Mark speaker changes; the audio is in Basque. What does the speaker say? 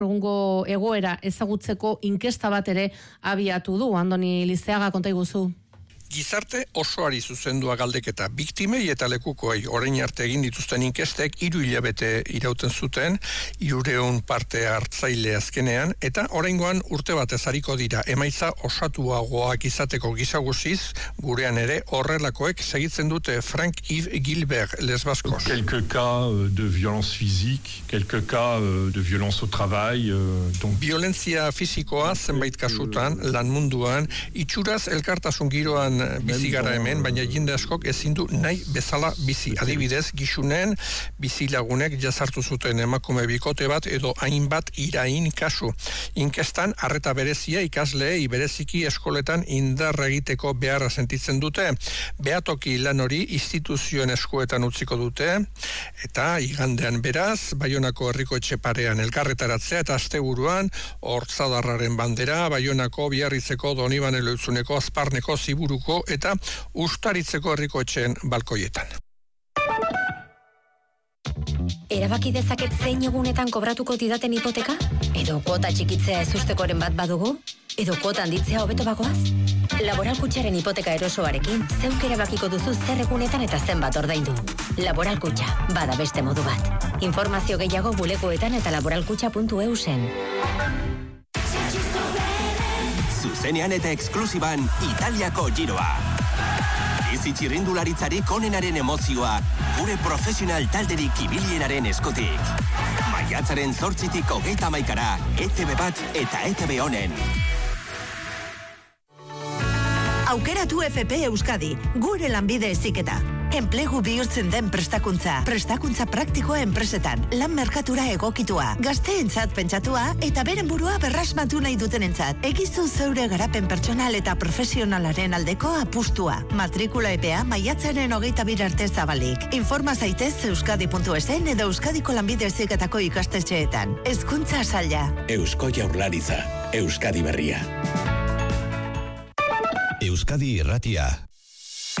Speaker 1: egungo egoera ezagutzeko inkesta bat ere abiatu du. Andoni Lizeaga, konta iguzu.
Speaker 2: Gizarte osoari zuzendua galdeketa biktimei eta lekukoei orain arte egin dituzten inkestek 3 hilabete irauten zuten, 300 parte hartzaile azkenean, eta oraingoan urte batez ariko dira emaitza osatuagoak izateko gizaguziz, gurean ere horrelakoek segitzen dute Frank-Yves Gilbert Les Vascos.
Speaker 3: Quelques cas de violence physique, quelques cas de violence au travail.
Speaker 2: Violentzia fisikoa zenbait kasutan, lan munduan, itxuraz elkartasun giroan bizi gara hemen, baina jende askok ezin du nahi bezala bizi. Adibidez, Gixunen bizilagunek jazartu zuten emakume bikote bat edo hainbat irain kasu. Inkestan arreta berezia ikasleei bereziki eskoletan indarra egiteko beharra sentitzen dute. Behatoki lan hori instituzioen eskuetan utziko dute, eta igandean beraz, Baionako herriko etxe parean elkarretaratzea eta asteburuan Hortzadarraren bandera, Baionako, Biarritzeko, Donibane Lohizuneko, Azparneko, Ziburuko eta Ustaritzeko herriko etxeen balkoietan.
Speaker 4: Erabaki dezaket zein egunetan kobratuko didaten hipoteka? Edo kuota txikitzea ezustekoren bat badugu? Edo kuota handitzea hobeto bagoaz? Laboral Kutxaren hipoteka erosoarekin zeuk erabakiko duzu zer egunetan eta zenbat ordaindu. Laboral Kutxa, bada beste modu bat. Informazio gehiago bulegoetan eta laboralkutxa.eusen.
Speaker 5: Zuzenean eta eksklusiban Italiako giroa. Bizi txirrindularitzarik onenaren emozioa gure profesional talderik ibilienaren eskutik. Maiatzaren 8-tik 31 ETV bat eta ETV Onen.
Speaker 6: Aukeratu FP Euskadi, gure lanbide heziketa. Enplegu bihurtzen den prestakuntza praktikoa enpresetan, lan merkatura egokitua, gazteentzat pentsatua eta beren burua berrasmatu nahi dutenentzat. Egizu zeure garapen pertsonal eta profesionalaren aldeko apustua. Matrikula epea maiatzaren 22 arte zabalik. Informa zaitez euskadi.esen edo Euskadiko lanbide heziketako ikastetxeetan. Hezkuntza saila.
Speaker 7: Eusko Jaurlaritza, Euskadi berria. Euskadi Irratia.